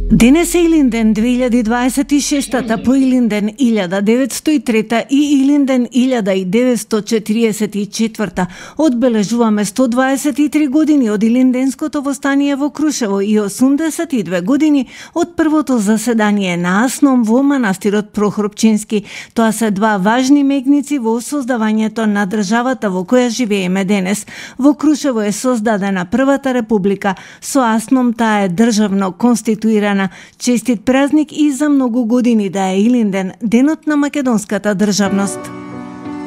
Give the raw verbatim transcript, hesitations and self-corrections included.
Денес е Илинден две илјади дваесет и шеста, по Илинден илјада деветсто и трета и Илинден илјада деветсто четириесет и четврта. Одбележуваме сто дваесет и три години од Илинденското востание во Крушево и осумдесет и две години од првото заседание на Асном во манастирот Прохорпчински. Тоа се два важни мегници во создавањето на државата во која живееме денес. Во Крушево е создадена првата република, со Асном таа е државно конституирана. Честит празник и за многу години да е Илинден, денот на македонската државност.